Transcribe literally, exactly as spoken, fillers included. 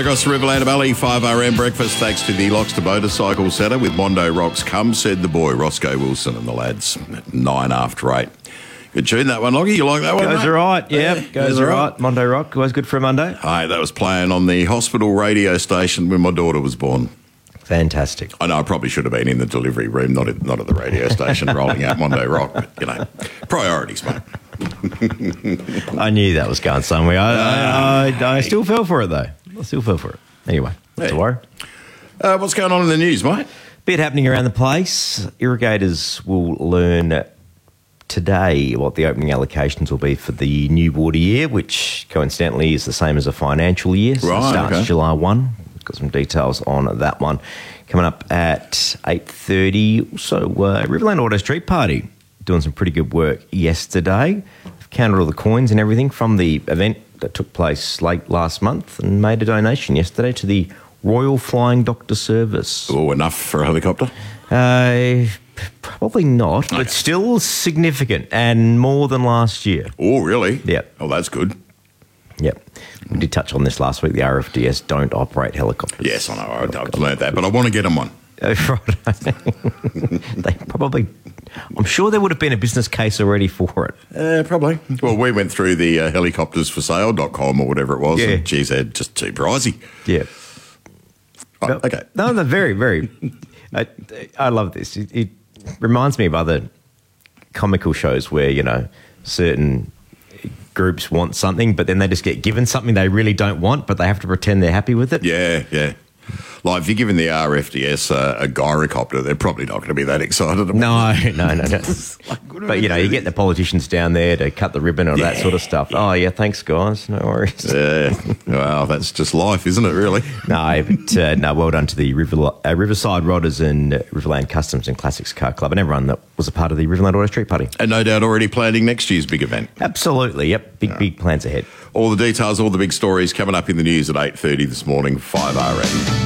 across the Riverland Valley, five R M breakfast thanks to the Loxton Motorcycle Centre with Mondo Rocks. Come, said the boy, Roscoe Wilson and the lads at nine after eight. Good tune, that one, Loggy. You like that one? Goes mate? all right, yeah. yeah Goes all right. Mondo Rock, always good for a Monday. Hey, that was playing on the hospital radio station when my daughter was born. Fantastic. I know I probably should have been in the delivery room, not at, not at the radio station rolling out Mondo Rock, but, you know, priorities, mate. I knew that was going somewhere. I, I, I, I still fell for it, though. I still fell for it. Anyway, not to worry. Uh, what's going on in the news, mate? Bit happening around the place. Irrigators will learn today what the opening allocations will be for the new water year, which coincidentally is the same as a financial year. So right, it starts okay. July first. Got some details on that one. Coming up at eight thirty. Also, uh, Riverland Auto Street Party doing some pretty good work yesterday. They've counted all the coins and everything from the event that took place late last month and made a donation yesterday to the Royal Flying Doctor Service. Oh, enough for a helicopter? Uh, probably not, Okay. but still significant and more than last year. Oh, really? Yep. Oh, that's good. Yep. We did touch on this last week. The R F D S don't operate helicopters. Yes, I know. I, I've learned that, but I want to get them one. Uh, right. They probably... I'm sure there would have been a business case already for it. Uh, probably. Well, we went through the uh, helicopters for sale dot com or whatever it was, Yeah. and geez, they're just too pricey. Yeah. Oh, No, okay. No, they're very, very... I, I love this. It, it reminds me of other comical shows where, you know, certain groups want something, but then they just get given something they really don't want, but they have to pretend they're happy with it. Yeah, yeah. Like, if you're giving the R F D S uh, a gyrocopter, they're probably not going to be that excited about No, no, no, no. But, you know, you get the politicians down there to cut the ribbon or that Yeah. sort of stuff. Oh, yeah, thanks, guys. No worries. Yeah. Well, that's just life, isn't it, really? No, but uh, no, well done to the River, uh, Riverside Rodders and uh, Riverland Customs and Classics Car Club and everyone that was a part of the Riverland Auto Street Party. And no doubt already planning next year's big event. Absolutely, yep. Big, big plans ahead. All the details, all the big stories coming up in the news at eight thirty this morning, five R M.